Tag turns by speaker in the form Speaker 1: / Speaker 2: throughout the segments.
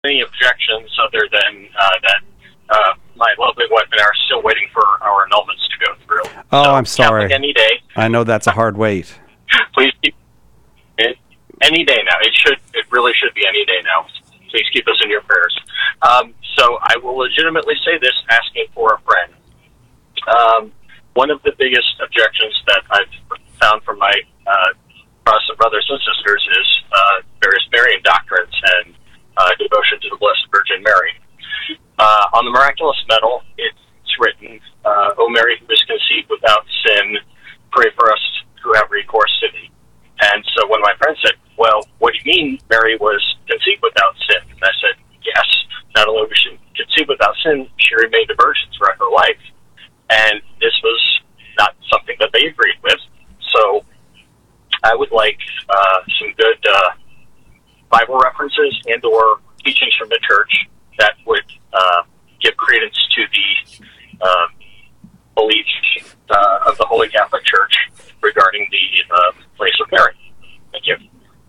Speaker 1: any objections other than that my lovely wife and I are still waiting for our annulments to go through.
Speaker 2: Oh,
Speaker 1: so,
Speaker 2: I'm sorry.
Speaker 1: Catholic any day.
Speaker 2: I know that's a hard wait.
Speaker 1: Please keep it any day now. It really should be any day now. Please keep us in your prayers. So I will legitimately say this, asking for a friend. One of the biggest objections that I've found from my Protestant brothers and sisters is various Marian doctrines and devotion to the Blessed Virgin Mary. On the miraculous medal, it's written, "O Mary, who was conceived without sin, pray for us who have recourse to thee." And so when my friend said, "Well, what do you mean Mary was conceived without sin?" And I said, "Yes, not only was she conceived without sin, she remained a virgin throughout her life." And this was not something that they agreed with. So I would like some good Bible references and or teachings from the church that would give credence to the belief of the Holy Catholic Church regarding the place of Mary. Thank you.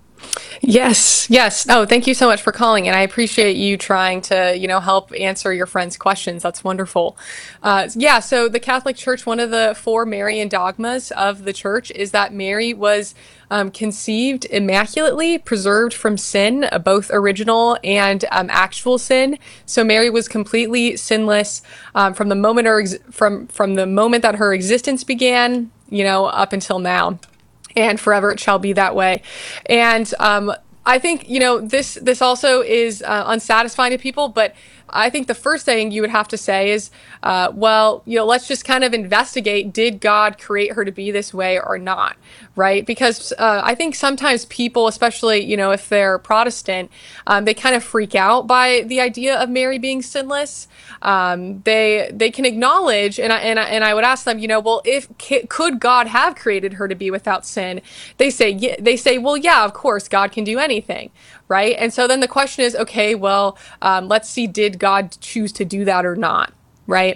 Speaker 3: Yes. Oh, thank you so much for calling, and I appreciate you trying to, help answer your friend's questions. That's wonderful. So the Catholic Church, one of the 4 Marian dogmas of the Church is that Mary was conceived immaculately, preserved from sin, both original and actual sin. So Mary was completely sinless from the moment from the moment that her existence began, up until now. And forever it shall be that way. And I think, this also is unsatisfying to people, but I think the first thing you would have to say is, let's just kind of investigate, did God create her to be this way or not, right? Because I think sometimes people, especially, if they're Protestant, they kind of freak out by the idea of Mary being sinless. They can acknowledge, and I would ask them, could God have created her to be without sin? They say, well, yeah, of course, God can do anything, right? And so then the question is, okay, well, let's see, did God choose to do that or not, right?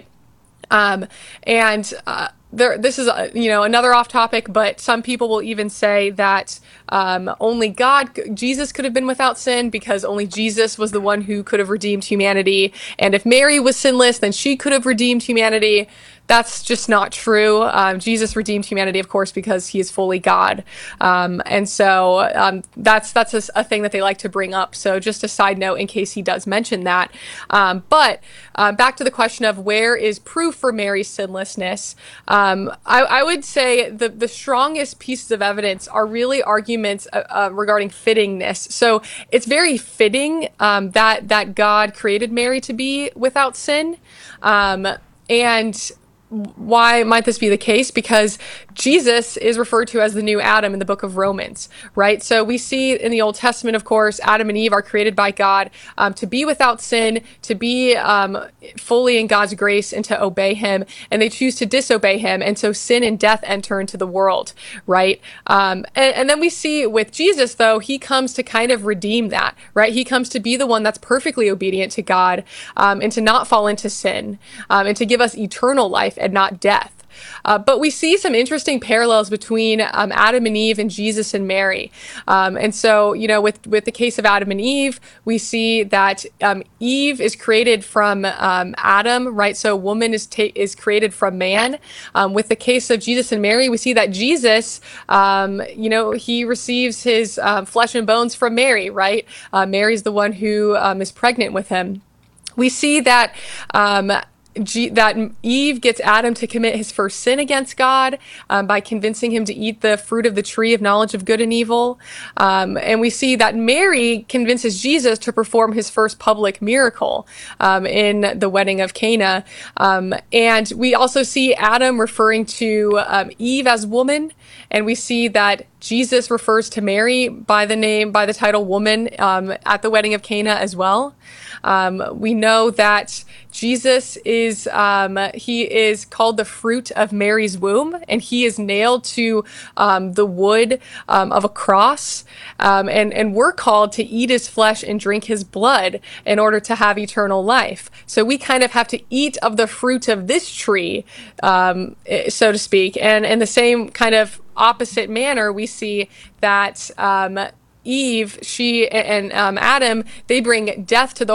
Speaker 3: This is, another off topic, but some people will even say that only Jesus could have been without sin because only Jesus was the one who could have redeemed humanity. And if Mary was sinless, then she could have redeemed humanity. That's just not true. Jesus redeemed humanity, of course, because he is fully God. And so that's a thing that they like to bring up. So just a side note in case he does mention that. But back to the question of where is proof for Mary's sinlessness, I would say the strongest pieces of evidence are really arguments regarding fittingness. So it's very fitting that God created Mary to be without sin. And why might this be the case? Because Jesus is referred to as the new Adam in the book of Romans, right? So we see in the Old Testament, of course, Adam and Eve are created by God to be without sin, to be fully in God's grace, and to obey him, and they choose to disobey him, and so sin and death enter into the world, right? And then we see with Jesus, though, he comes to kind of redeem that, right? He comes to be the one that's perfectly obedient to God, and to not fall into sin, and to give us eternal life and not death. But we see some interesting parallels between Adam and Eve and Jesus and Mary. And so, with the case of Adam and Eve, we see that Eve is created from Adam, right? So woman is created from man. With the case of Jesus and Mary, we see that Jesus, he receives his flesh and bones from Mary, right? Mary's the one who is pregnant with him. We see that that Eve gets Adam to commit his first sin against God by convincing him to eat the fruit of the tree of knowledge of good and evil. And we see that Mary convinces Jesus to perform his first public miracle in the wedding of Cana. And we also see Adam referring to Eve as woman. And we see that Jesus refers to Mary by the title woman at the wedding of Cana as well. We know that Jesus is called the fruit of Mary's womb, and he is nailed to the wood of a cross, and we're called to eat his flesh and drink his blood in order to have eternal life. So we kind of have to eat of the fruit of this tree, so to speak, and in the same kind of opposite manner, we see that Eve, she and Adam, they bring death to the